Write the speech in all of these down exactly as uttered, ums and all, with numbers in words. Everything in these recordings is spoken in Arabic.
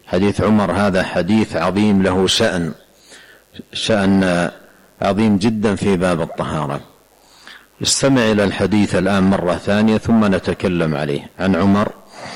حديث عمر هذا حديث عظيم له شأن شأن عظيم جدا في باب الطهارة. استمع إلى الحديث الآن مرة ثانية ثم نتكلم عليه. عن عمر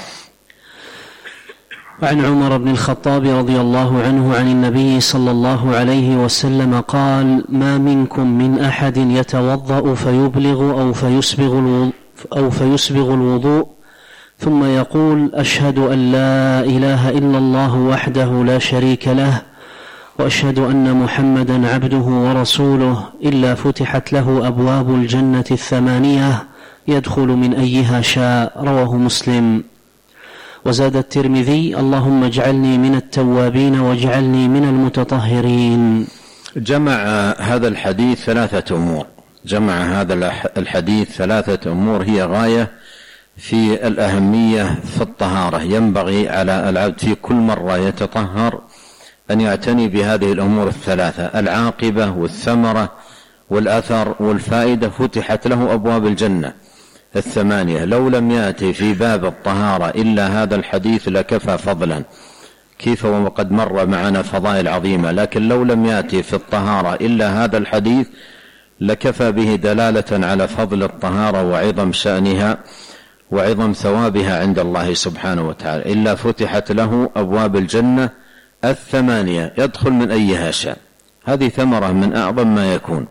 عن عمر بن الخطاب رضي الله عنه عن النبي صلى الله عليه وسلم قال: ما منكم من أحد يتوضأ فيبلغ أو فيسبغ الوضوء, أو فيسبغ الوضوء ثم يقول: أشهد أن لا إله إلا الله وحده لا شريك له وأشهد أن محمدا عبده ورسوله إلا فتحت له أبواب الجنة الثمانية يدخل من أيها شاء. رواه مسلم. وزاد الترمذي: اللهم اجعلني من التوابين واجعلني من المتطهرين. جمع هذا الحديث ثلاثة أمور جمع هذا الحديث ثلاثة أمور هي غاية في الأهمية في الطهارة. ينبغي على العبد في كل مرة يتطهر أن يعتني بهذه الأمور الثلاثة: العاقبة والثمرة والأثر والفائدة. فتحت له أبواب الجنة الثمانية. لو لم يأتي في باب الطهارة إلا هذا الحديث لكفى فضلا، كيف وقد مر معنا فضائل عظيمة، لكن لو لم يأتي في الطهارة إلا هذا الحديث لكفى به دلالة على فضل الطهارة وعظم شأنها وعظم ثوابها عند الله سبحانه وتعالى. إلا فتحت له أبواب الجنة الثمانية يدخل من أيها شاء. هذه ثمرة من أعظم ما يكون.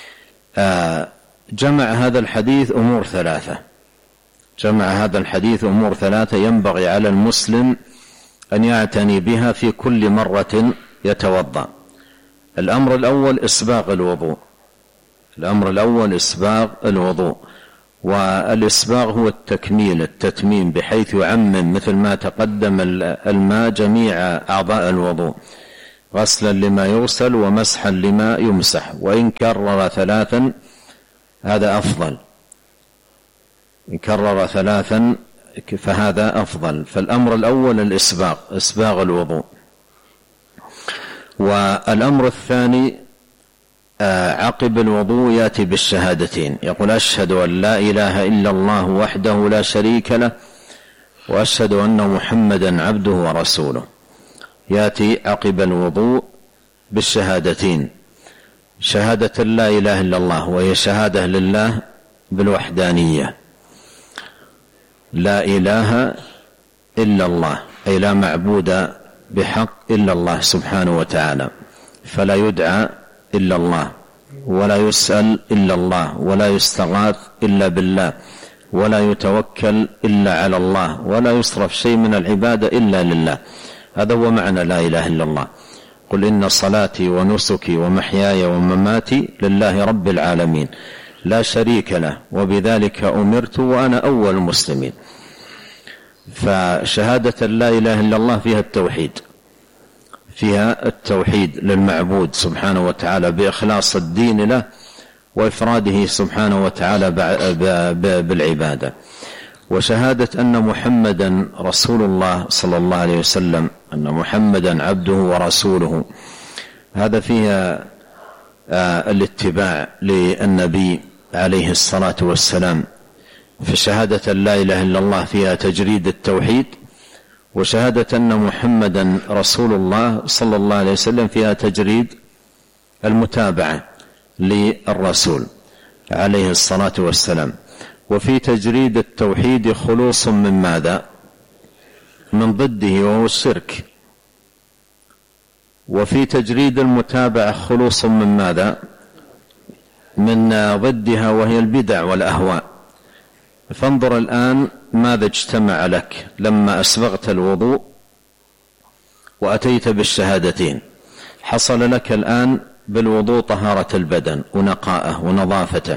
آه جمع هذا الحديث أمور ثلاثة جمع هذا الحديث أمور ثلاثة ينبغي على المسلم أن يعتني بها في كل مرة يتوضأ. الأمر الأول إسباغ الوضوء الأمر الأول إسباغ الوضوء والإسباغ هو التكميل التتميم، بحيث يعمم مثل ما تقدم الماء جميع أعضاء الوضوء، غسلا لما يغسل ومسحا لما يمسح، وإن كرر ثلاثا هذا أفضل، إن كرر ثلاثا فهذا أفضل. فالأمر الأول الإسباغ إسباغ الوضوء. والأمر الثاني عقب الوضوء يأتي بالشهادتين، يقول: أشهد أن لا إله إلا الله وحده لا شريك له وأشهد أن محمدا عبده ورسوله. يأتي عقب الوضوء بالشهادتين: شهادة لا إله إلا الله، وهي شهادة لله بالوحدانية، لا إله إلا الله أي لا معبود بحق إلا الله سبحانه وتعالى، فلا يدعى إلا الله ولا يسأل إلا الله ولا يستغاث إلا بالله ولا يتوكل إلا على الله ولا يصرف شيء من العبادة إلا لله. هذا هو معنى لا إله إلا الله. قل إن صلاتي ونسكي ومحياي ومماتي لله رب العالمين لا شريك له وبذلك أمرت وأنا أول المسلمين. فشهادة لا إله إلا الله فيها التوحيد فيها التوحيد للمعبود سبحانه وتعالى بإخلاص الدين له وإفراده سبحانه وتعالى بالعبادة. وشهادة أن محمدا رسول الله صلى الله عليه وسلم، أن محمدا عبده ورسوله، هذا فيها الاتباع للنبي عليه الصلاة والسلام. فشهادة لا إله إلا الله فيها تجريد التوحيد، وشهادة أن محمدا رسول الله صلى الله عليه وسلم فيها تجريد المتابعة للرسول عليه الصلاة والسلام. وفي تجريد التوحيد خلوص من ماذا؟ من ضده وهو الشرك. وفي تجريد المتابعة خلوص من ماذا؟ من ضدها وهي البدع والأهواء. فانظر الآن ماذا اجتمع لك لما أسبغت الوضوء وأتيت بالشهادتين. حصل لك الآن بالوضوء طهارة البدن ونقاءه ونظافته،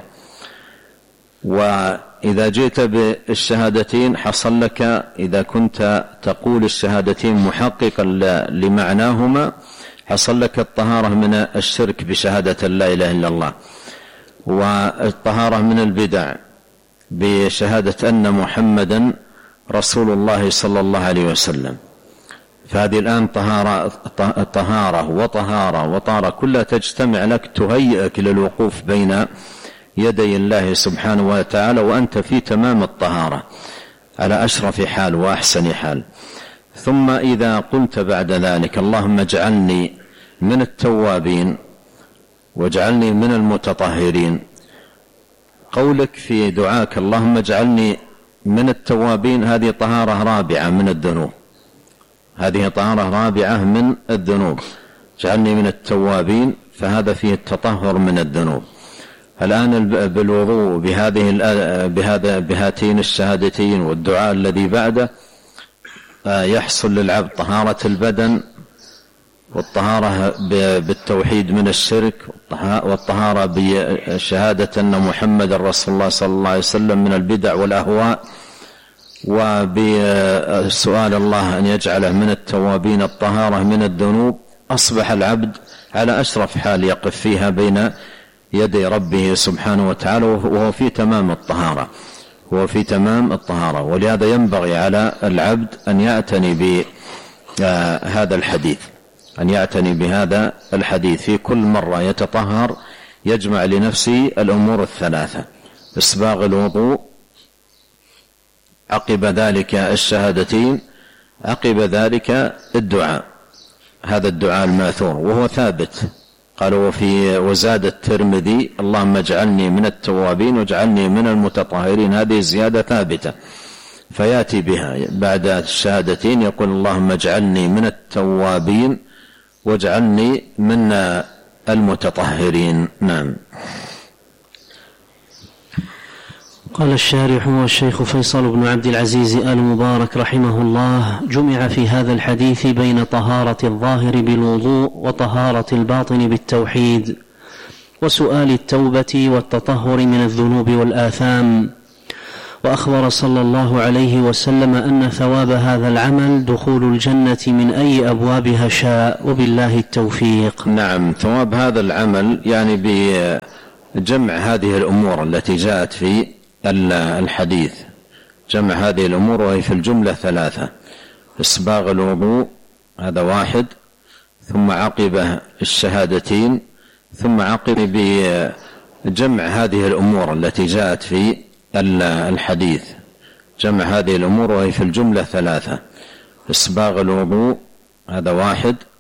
وإذا جئت بالشهادتين حصل لك، إذا كنت تقول الشهادتين محققا لمعناهما، حصل لك الطهارة من الشرك بشهادة لا إله إلا الله، والطهارة من البدع بشهادة أن محمدا رسول الله صلى الله عليه وسلم. فهذه الآن طهارة, طهارة وطهارة وطهارة كلها تجتمع لك تهيئك للوقوف بين يدي الله سبحانه وتعالى وأنت في تمام الطهارة على أشرف حال وأحسن حال. ثم إذا قلت بعد ذلك اللهم اجعلني من التوابين واجعلني من المتطهرين، قولك في دعاك اللهم اجعلني من التوابين هذه طهارة رابعة من الذنوب، هذه طهارة رابعة من الذنوب، اجعلني من التوابين، فهذا فيه التطهر من الذنوب. الآن بالوضوء بهذه بهذا بهاتين الشهادتين والدعاء الذي بعده يحصل للعبد طهارة البدن والطهارة بالتوحيد من الشرك والطهارة بشهادة أن محمد رسول الله صلى الله عليه وسلم من البدع والأهواء، وبسؤال الله أن يجعله من التوابين الطهارة من الذنوب. أصبح العبد على أشرف حال يقف فيها بين يدي ربه سبحانه وتعالى وهو في تمام الطهارة، هو في تمام الطهارة. ولهذا ينبغي على العبد أن يعتني بهذا الحديث، أن يعتني بهذا الحديث في كل مرة يتطهر يجمع لنفسه الأمور الثلاثة: إسباغ الوضوء، عقب ذلك الشهادتين، عقب ذلك الدعاء، هذا الدعاء الماثور وهو ثابت. قالوا وفي وزاد الترمذي اللهم اجعلني من التوابين واجعلني من المتطهرين، هذه زيادة ثابتة فيأتي بها بعد الشهادتين، يقول اللهم اجعلني من التوابين واجعلني من المتطهرين. نعم. قال الشارح والشيخ فيصل بن عبد العزيز آل مبارك رحمه الله: جمع في هذا الحديث بين طهارة الظاهر بالوضوء وطهارة الباطن بالتوحيد وسؤال التوبة والتطهر من الذنوب والآثام. وأخبر صلى الله عليه وسلم أن ثواب هذا العمل دخول الجنة من أي أبوابها شاء، وبالله التوفيق. نعم، ثواب هذا العمل يعني بجمع هذه الأمور التي جاءت في الحديث، جمع هذه الأمور وهي في الجملة ثلاثة: إسباغ الوضوء هذا واحد، ثم عقب الشهادتين، ثم عقب بجمع هذه الأمور التي جاءت في الحديث، جمع هذه الأمور وهي في الجملة ثلاثة: إسباغ الوضوء هذا واحد،